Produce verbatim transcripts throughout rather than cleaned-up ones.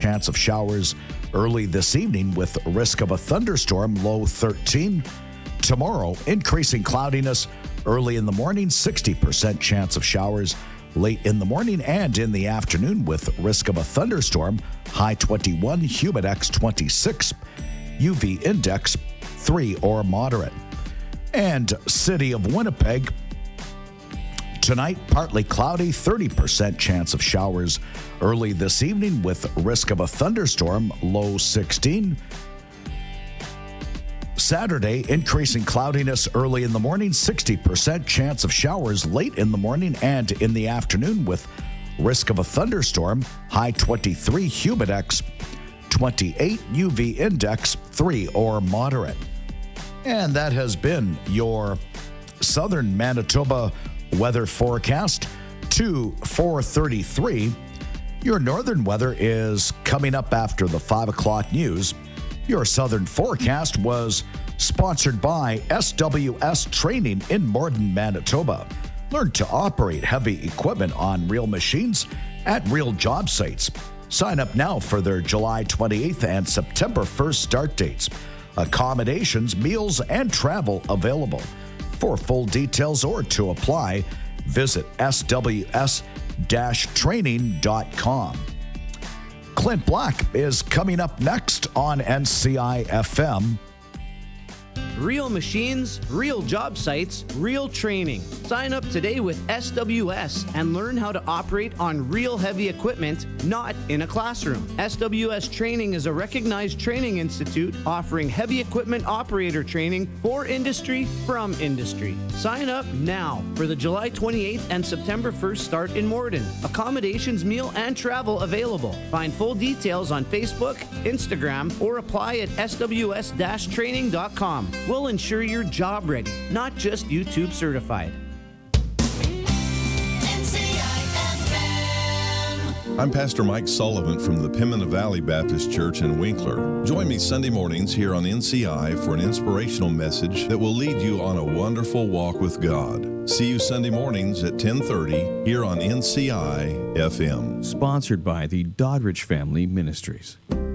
Chance of showers early this evening with risk of a thunderstorm, low thirteen. Tomorrow, increasing cloudiness early in the morning, sixty percent chance of showers late in the morning and in the afternoon with risk of a thunderstorm, high twenty-one, humidex twenty-six, U V index three or moderate. And City of Winnipeg, tonight, partly cloudy, thirty percent chance of showers early this evening with risk of a thunderstorm, low sixteen. Saturday, increasing cloudiness early in the morning, sixty percent chance of showers late in the morning and in the afternoon with risk of a thunderstorm, high twenty-three, humidex twenty-eight, U V index three or moderate. And that has been your Southern Manitoba weather forecast to four thirty-three. Your northern weather is coming up after the five o'clock news. Your southern forecast was sponsored by S W S Training in Morden, Manitoba. Learn to operate heavy equipment on real machines at real job sites. Sign up now for their July twenty-eighth and September first start dates. Accommodations, meals, and travel available. For full details or to apply, visit S W S training dot com. Clint Black is coming up next on N C I F M. Real machines, real job sites, real training. Sign up today with S W S and learn how to operate on real heavy equipment, not in a classroom. S W S Training is a recognized training institute offering heavy equipment operator training for industry from industry. Sign up now for the July twenty-eighth and September first start in Morden. Accommodations, meal, and travel available. Find full details on Facebook, Instagram, or apply at S W S training dot com. We'll ensure you're job ready, not just YouTube certified. I'm Pastor Mike Sullivan from the Pimina Valley Baptist Church in Winkler. Join me Sunday mornings here on N C I for an inspirational message that will lead you on a wonderful walk with God. See you Sunday mornings at ten thirty here on N C I F M. Sponsored by the Doddridge Family Ministries.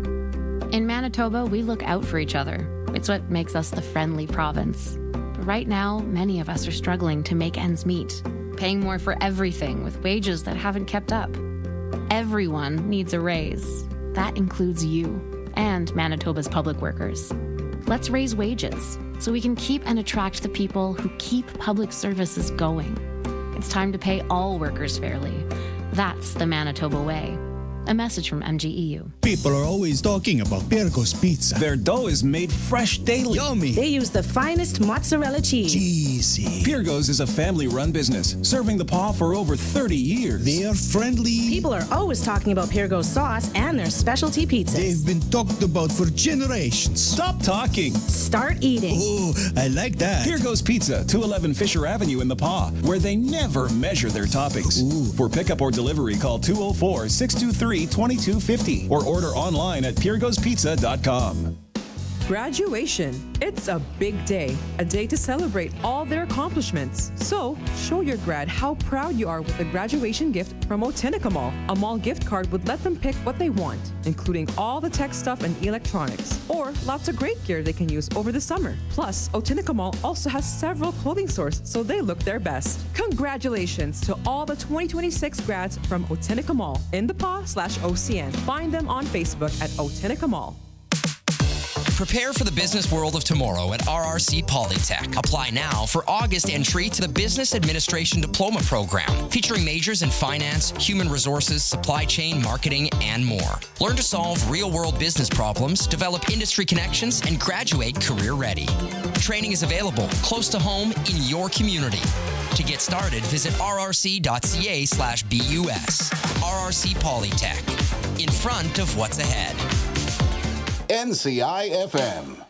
In Manitoba, we look out for each other. It's what makes us the friendly province. But right now, many of us are struggling to make ends meet, paying more for everything with wages that haven't kept up. Everyone needs a raise. That includes you and Manitoba's public workers. Let's raise wages so we can keep and attract the people who keep public services going. It's time to pay all workers fairly. That's the Manitoba way. A message from M G E U. People are always talking about Pirgo's Pizza. Their dough is made fresh daily. Yummy. They use the finest mozzarella cheese. Cheesy. Pirgo's is a family-run business, serving the paw for over thirty years. They are friendly. People are always talking about Pirgo's sauce and their specialty pizzas. They've been talked about for generations. Stop talking. Start eating. Oh, I like that. Pirgo's Pizza, two eleven Fisher Avenue in the Paw, where they never measure their toppings. Ooh. For pickup or delivery, call two oh four, six two three, two two five oh or order online at pirgos pizza dot com. Graduation. It's a big day, a day to celebrate all their accomplishments. So, show your grad how proud you are with a graduation gift from Otinica Mall. A mall gift card would let them pick what they want, including all the tech stuff and electronics, or lots of great gear they can use over the summer. Plus, Otinica Mall also has several clothing stores, so they look their best. Congratulations to all the twenty twenty-six grads from Otinica Mall in the Paw slash O C N. Find them on Facebook at Otinica Mall. Prepare for the business world of tomorrow at R R C Polytech. Apply now for August entry to the Business Administration Diploma Program, featuring majors in finance, human resources, supply chain, marketing, and more. Learn to solve real-world business problems, develop industry connections, and graduate career-ready. Training is available close to home in your community. To get started, visit rrc.ca slash BUS. R R C Polytech, in front of what's ahead. N C I F M.